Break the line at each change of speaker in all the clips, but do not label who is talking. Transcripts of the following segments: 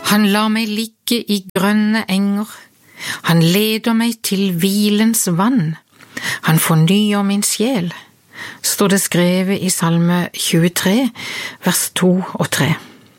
Han lar meg ligge i grønne enger, han leder meg til hvilens vann, han fornyer min sjel, står det skrevet i Salme 23, vers 2 og 3.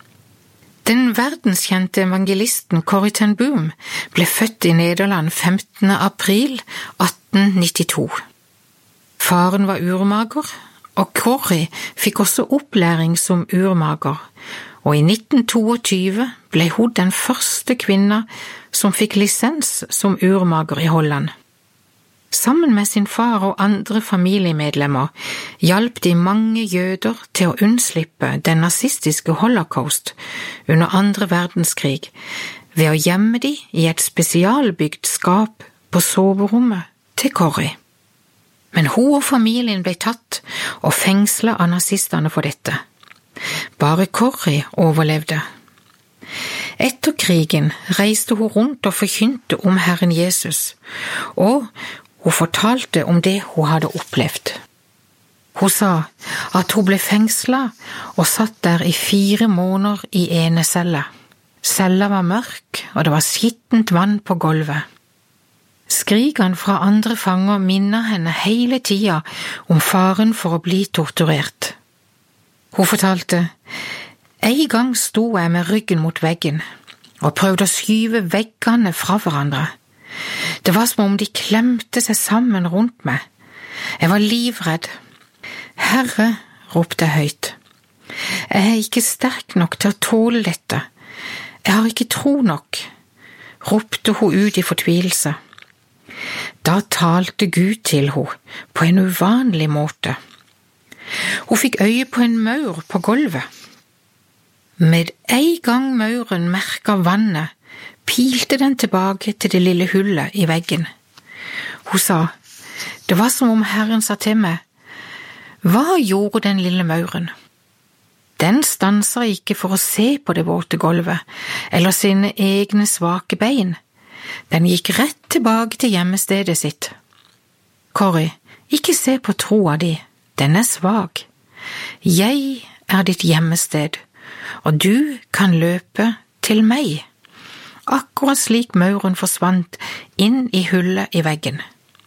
Den verdenskjente evangelisten Corrie ten Boom ble født i Nederland 15. april 1892. Faren var urmager, og Corrie fikk også opplæring som urmager, og i 1922 ble hun den første kvinna som fikk lisens som urmager i Holland. Sammen med sin far og andre familiemedlemmer hjalp de mange jøder til å unnslippe den nazistiske holocaust under andre verdenskrig ved å gjemme de i et spesialbygd skap på soverommet til Corrie. Men hun og familien ble tatt og fengslet av nazistene for dette. Bare Corrie overlevde. Etter krigen reiste hun rundt og forkynte om Herren Jesus, og hun fortalte om det hun hadde opplevd. Hun sa at hun ble fengslet og satt der i 4 måneder i ene celle. Cella var mørk, og det var skittent vann på gulvet. Skrikene fra andre fanger minner henne hele tida om faren for å bli torturert. Hun fortalte, en gang sto jeg med ryggen mot veggen og prøvde å skyve veggene fra hverandre. Det var som om de klemte seg sammen rundt meg. Jeg var livredd. Herre, ropte jeg høyt. Jeg er ikke sterk nok til å tåle dette. Jeg har ikke tro nok, ropte hun ut i fortvilelse. Da talte Gud til henne på en uvanlig måte. Hun fikk øye på en maur på gulvet. Med en gang mauren merket vannet, pilte den tilbake til det lille hullet i veggen. Hun sa, det var som om Herren sa til meg, hva gjorde den lille mauren? Den stanser ikke for å se på det våte gulvet, eller sine egne svake bein. Den gikk rett tilbake til gjemmestedet sitt. Corrie, ikke se på troa di, den er svak. Jeg er ditt gjemmested, og du kan løpe til meg. Akkurat slik mauren forsvant inn i hullet i veggen.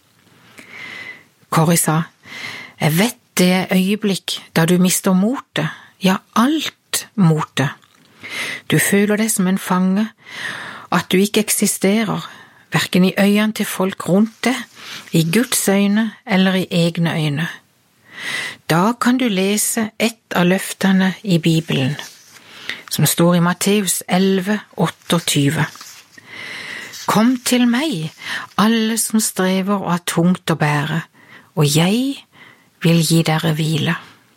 Corrie sa, jeg vet det øyeblikk da du mister motet, ja alt motet. Du føler deg som en fange, at du ikke eksisterer, hverken i øynene til folk rundt deg, i Guds øyne eller i egne øyne. Da kan du lese et av løftene i Bibelen, som står i Matteus 11:28. Kom til meg, alle som strever og har tungt å bære, og jeg vil gi dere hvile.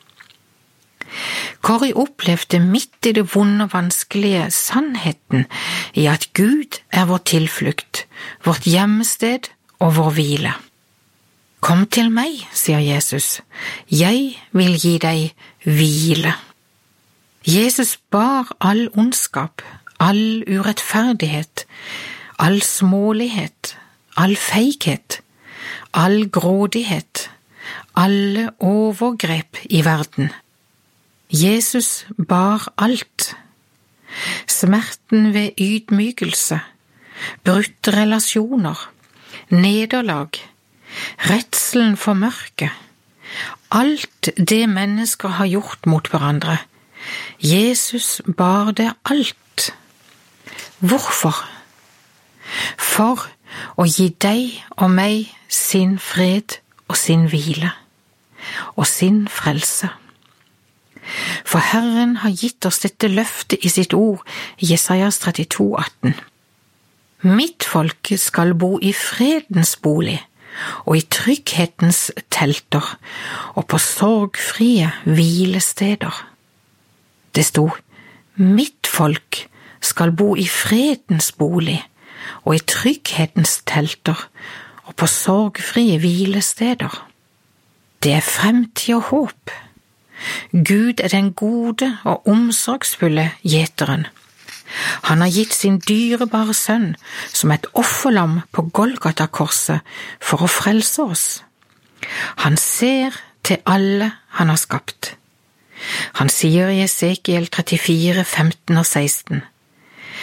Corrie opplevde midt i det vonde og vanskelige sannheten i at Gud er vår tilflukt, vårt gjemmested og vår hvile. Kom til meg, sier Jesus, jeg vil gi deg hvile. Jesus bar all ondskap, all urettferdighet, all smålighet, all feighet, all grådighet, alle overgrep i verden. Jesus bar alt. Smerten ved ydmykelse, brutte relasjoner, nederlag, redselen for mørket, alt det mennesker har gjort mot hverandre. Jesus bar det alt. Hvorfor? For å gi deg og meg sin fred og sin hvile, og sin frelse. For Herren har gitt oss dette løftet i sitt ord i Jesajas 32,18. Mitt folk skal bo i fredens bolig, og i trygghetens telter, og på sorgfrie hvilesteder. Det stod, mitt folk skal bo i fredens bolig, og i trygghetens telter, og på sorgfrie hvilesteder. Det er fremtid og håp. Gud er den gode og omsorgsfulle gjeteren. Han har gitt sin dyrebare sønn som et offerlam på Golgata-korset for å frelse oss. Han ser til alle han har skapt. Han sier i Esekiel 34, 15 og 16,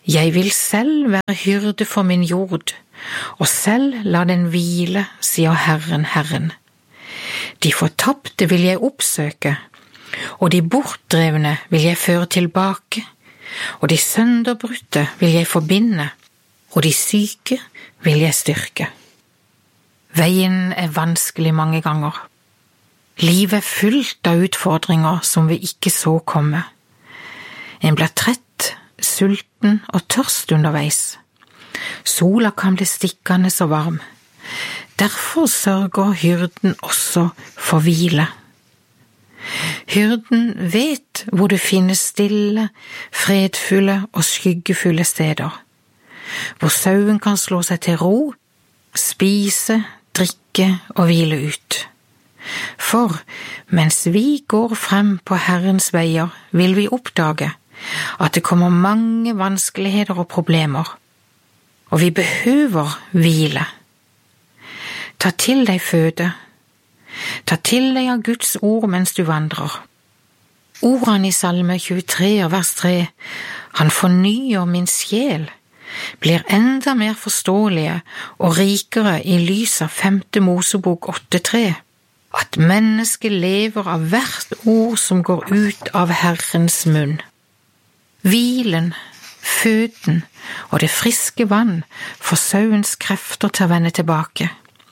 Jeg vil selv være hyrde for min jord, og selv la den hvile, sier Herren, Herren. De fortapte vil jeg oppsøke, og de bortdrevne vil jeg føre tilbake, og de sønderbrutte vil jeg forbinde, og de syke vil jeg styrke. Veien er vanskelig mange ganger. Livet er fullt av utfordringer som vi ikke så komme. En blir trett, sulten og tørst underveis. Sola kan bli stikkende så varm. Derfor sørger hyrden også for hvile. Hyrden vet hvor det finnes stille, fredfulle og skyggefulle steder, hvor sauen kan slå seg til ro, spise, drikke og hvile ut. For mens vi går frem på Herrens veier, vil vi oppdage at det kommer mange vanskeligheter og problemer, og vi behøver hvile. Ta til deg føde. Ta til deg av Guds ord mens du vandrer. Ordene i Salme 23, vers 3, Han fornyer min sjel, blir enda mer forståelige og rikere i lys av 5. Mosebok 8:3, at mennesket lever av hvert ord som går ut av Herrens munn. Hvilen, føden og det friske vann får sauens krefter til å vende tilbake.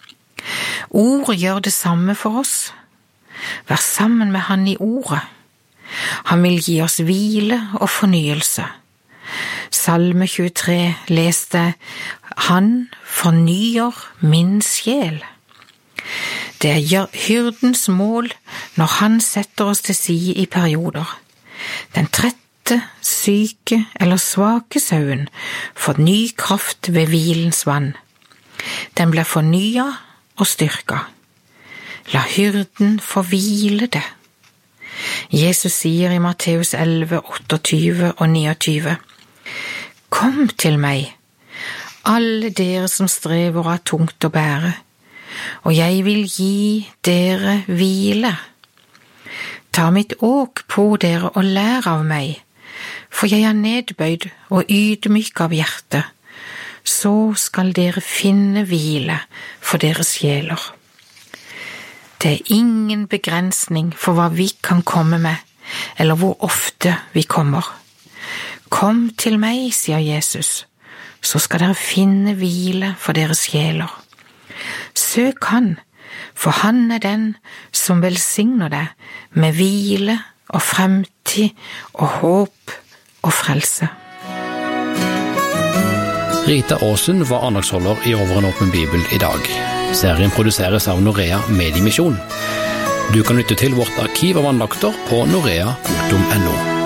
Ordet gjør det samme for oss. Vær sammen med Han i ordet. Han vil gi oss hvile og fornyelse. Salme 23 leste Han fornyer min sjel. Det er hyrdens mål når han setter oss til side i perioder. Den trette, syke eller svake sauen får ny kraft ved hvilens vann. Den blir fornyet og styrket. La hyrden få hvile det. Jesus sier i Matteus 11, 28 og 29, Kom til meg, alle dere som strever av tungt å bære, og jeg vil gi dere hvile. Ta mitt åk på dere og lær av meg, for jeg er nedbøyd og ydmyk av hjerte, så skal dere finne hvile for deres sjeler. Det er ingen begrensning for hva vi kan komme med, eller hvor ofte vi kommer. Kom til meg, sier Jesus, så skal dere finne hvile for deres sjeler. Søk Han, for Han er den som velsigner deg med hvile og fremtid og håp og frelse.
Rita Aasen var andagsholder i Over en åpen bibel i dag. Serien produseres av Norea Mediemisjon. Du kan lytte til vårt arkiv av andakter på norea.no.